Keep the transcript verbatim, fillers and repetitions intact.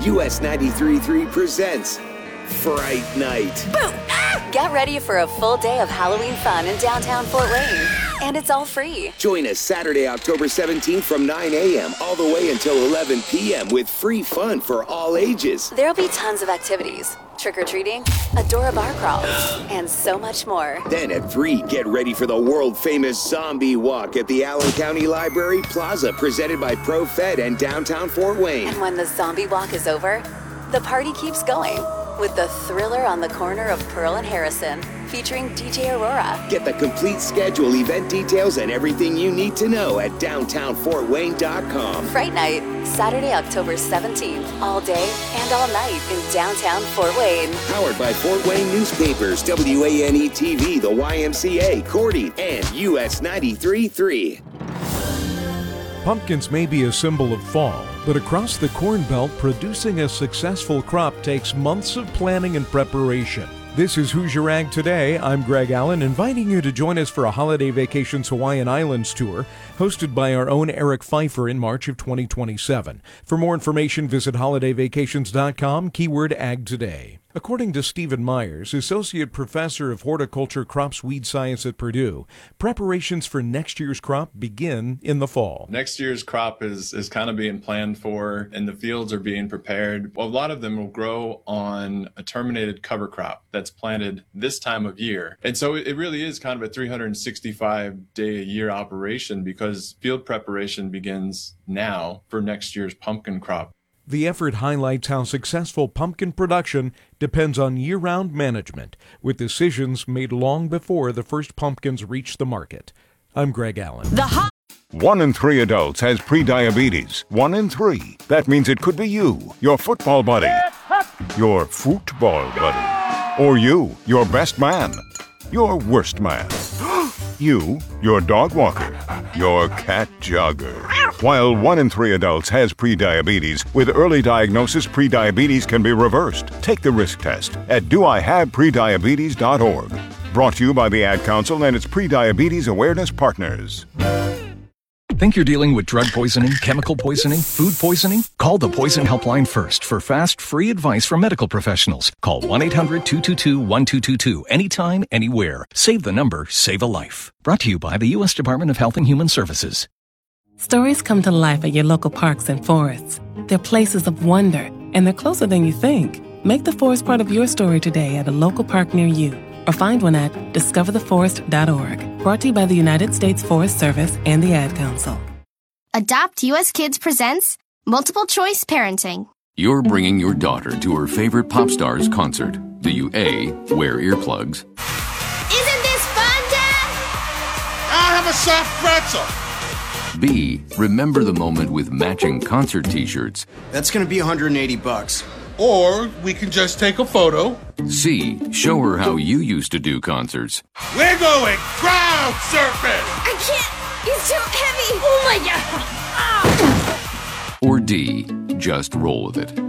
U S ninety-three point three presents Fright Night. Boo! Ah! Get ready for a full day of Halloween fun in downtown Fort Wayne. And it's all free. Join us Saturday, October seventeenth from nine a.m. all the way until eleven p.m. with free fun for all ages. There'll be tons of activities. Trick-or-treating, Adora bar crawls, and so much more. Then at three, get ready for the world-famous Zombie Walk at the Allen County Library Plaza, presented by ProFed and downtown Fort Wayne. And when the Zombie Walk is over, the party keeps going with the Thriller on the corner of Pearl and Harrison, featuring D J Aurora. Get the complete schedule, event details, and everything you need to know at downtown fort wayne dot com. Fright Night, Saturday, October seventeenth, all day and all night in downtown Fort Wayne. Powered by Fort Wayne Newspapers, W A N E T V, the Y M C A, Cordy, and U S ninety-three point three. Pumpkins may be a symbol of fall, but across the Corn Belt, producing a successful crop takes months of planning and preparation. This is Hoosier Ag Today. I'm Greg Allen, inviting you to join us for a Holiday Vacations Hawaiian Islands tour, hosted by our own Eric Pfeiffer in March of twenty twenty-seven. For more information, visit holiday vacations dot com, keyword Ag Today. According to Stephen Myers, Associate Professor of Horticulture Crops Weed Science at Purdue, preparations for next year's crop begin in the fall. Next year's crop is, is kind of being planned for, and the fields are being prepared. Well, a lot of them will grow on a terminated cover crop that's planted this time of year. And so it really is kind of a three hundred sixty-five day a year operation, because field preparation begins now for next year's pumpkin crop. The effort highlights how successful pumpkin production depends on year-round management, with decisions made long before the first pumpkins reach the market. I'm Greg Allen. The hot One in three adults has prediabetes. One in three. That means it could be you, your football buddy, your football buddy, or you, your best man, your worst man, you, your dog walker, your cat jogger. While one in three adults has prediabetes, with early diagnosis, prediabetes can be reversed. Take the risk test at do I have prediabetes dot org. Brought to you by the Ad Council and its prediabetes awareness partners. Think you're dealing with drug poisoning, chemical poisoning, food poisoning? Call the Poison Helpline first for fast, free advice from medical professionals. Call one eight hundred two two two one two two two anytime, anywhere. Save the number, save a life. Brought to you by the U S Department of Health and Human Services. Stories come to life at your local parks and forests. They're places of wonder, and they're closer than you think. Make the forest part of your story today at a local park near you, or find one at discover the forest dot org. Brought to you by the United States Forest Service and the Ad Council. Adopt U S Kids presents Multiple Choice Parenting. You're bringing your daughter to her favorite pop star's concert. Do you A, wear earplugs? Isn't this fun, Dad? I'll have a soft pretzel. B, remember the moment with matching concert t-shirts. That's gonna be one hundred eighty bucks. Or we can just take a photo. C, show her how you used to do concerts. We're going crowd surfing! I can't! It's too heavy! Oh my god! Ah. Or D, just roll with it.